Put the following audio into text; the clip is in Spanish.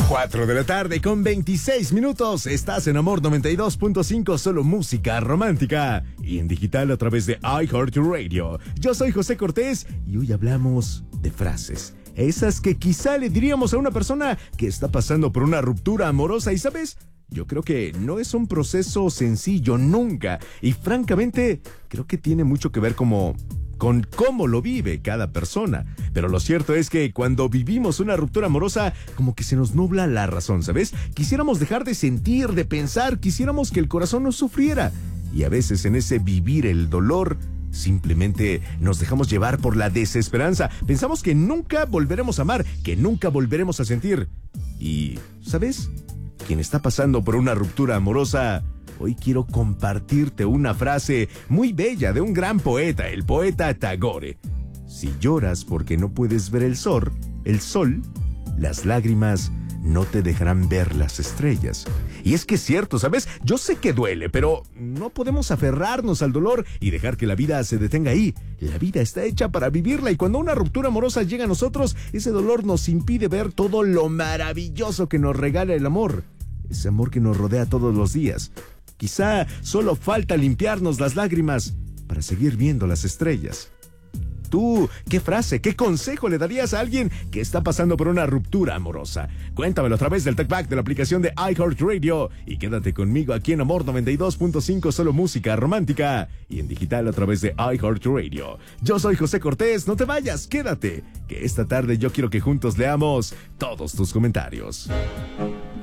4 de la tarde con 26 minutos. Estás en Amor 92.5, solo música romántica. Y en digital a través de iHeartRadio. Yo soy José Cortés y hoy hablamos de frases. Esas que quizá le diríamos a una persona que está pasando por una ruptura amorosa. Y ¿sabes? Yo creo que no es un proceso sencillo nunca. Y francamente, creo que tiene mucho que ver con cómo lo vive cada persona. Pero lo cierto es que cuando vivimos una ruptura amorosa, como que se nos nubla la razón, ¿sabes? Quisiéramos dejar de sentir, de pensar, quisiéramos que el corazón no sufriera. Y a veces en ese vivir el dolor, simplemente nos dejamos llevar por la desesperanza. Pensamos que nunca volveremos a amar, que nunca volveremos a sentir. Y, ¿sabes? Quien está pasando por una ruptura amorosa, hoy quiero compartirte una frase muy bella de un gran poeta, el poeta Tagore. Si lloras porque no puedes ver el sol, las lágrimas no te dejarán ver las estrellas. Y es que es cierto, ¿sabes? Yo sé que duele, pero no podemos aferrarnos al dolor y dejar que la vida se detenga ahí. La vida está hecha para vivirla y cuando una ruptura amorosa llega a nosotros, ese dolor nos impide ver todo lo maravilloso que nos regala el amor. Ese amor que nos rodea todos los días. Quizá solo falta limpiarnos las lágrimas para seguir viendo las estrellas. Tú, ¿qué frase, qué consejo le darías a alguien que está pasando por una ruptura amorosa? Cuéntamelo a través del TalkBack de la aplicación de iHeartRadio y quédate conmigo aquí en Amor 92.5, solo música romántica y en digital a través de iHeartRadio. Yo soy José Cortés, no te vayas, quédate, que esta tarde yo quiero que juntos leamos todos tus comentarios.